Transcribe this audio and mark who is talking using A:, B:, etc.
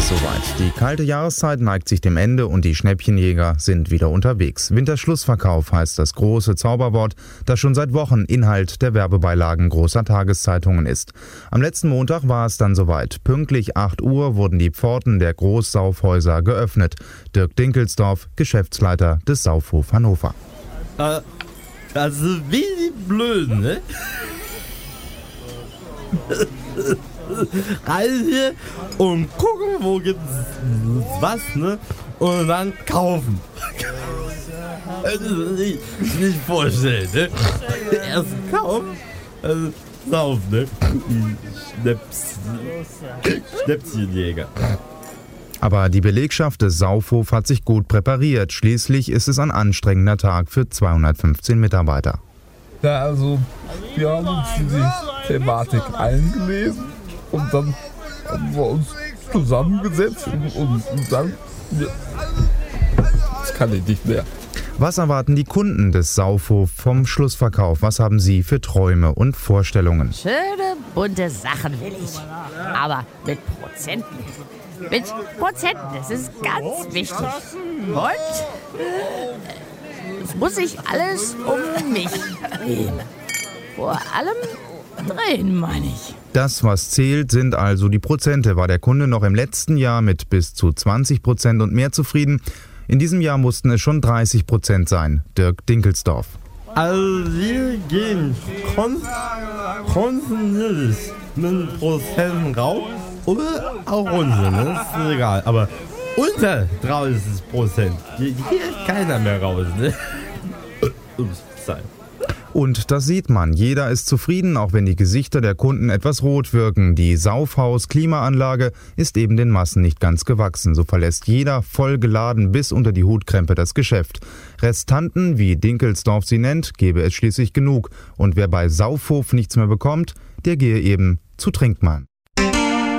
A: es soweit. Die kalte Jahreszeit neigt sich dem Ende und die Schnäppchenjäger sind wieder unterwegs. Winterschlussverkauf heißt das große Zauberwort, das schon seit Wochen Inhalt der Werbebeilagen großer Tageszeitungen ist. Am letzten Montag war es dann soweit. Pünktlich 8 Uhr wurden die Pforten der Großsaufhäuser geöffnet. Dirk Dinkelsdorf, Geschäftsleiter des Saufhof Hannover.
B: Das ist wie die Blöden, ne? Rein hier und gucken, wo gibt's was, ne? Und dann kaufen. Nicht vorstellen, ne? Erst kaufen, saufen, ne? Schnäppchenjäger.
A: Aber die Belegschaft des Saufhof hat sich gut präpariert. Schließlich ist es ein anstrengender Tag für 215 Mitarbeiter.
C: Ja, also wir haben uns in die Thematik eingelesen und dann haben wir uns zusammengesetzt und dann, das kann ich nicht mehr.
A: Was erwarten die Kunden des Saufhof vom Schlussverkauf? Was haben sie für Träume und Vorstellungen?
D: Schöne, bunte Sachen will ich. Aber mit Prozenten. Mit Prozenten, das ist ganz wichtig. Und es muss sich alles um mich drehen. Vor allem drehen, meine ich.
A: Das, was zählt, sind also die Prozente. War der Kunde noch im letzten Jahr mit bis zu 20% und mehr zufrieden? In diesem Jahr mussten es schon 30% sein. Dirk Dinkelsdorf.
B: Also wir gehen kontinuierlich mit Prozenten rauf oder auch runter, ne? Das ist egal. Aber unter 30% geht keiner mehr raus, ne?
A: Und das sieht man. Jeder ist zufrieden, auch wenn die Gesichter der Kunden etwas rot wirken. Die Saufhaus-Klimaanlage ist eben den Massen nicht ganz gewachsen. So verlässt jeder voll geladen bis unter die Hutkrempe das Geschäft. Restanten, wie Dinkelsdorf sie nennt, gäbe es schließlich genug. Und wer bei Saufhof nichts mehr bekommt, der gehe eben zu Trinkmann.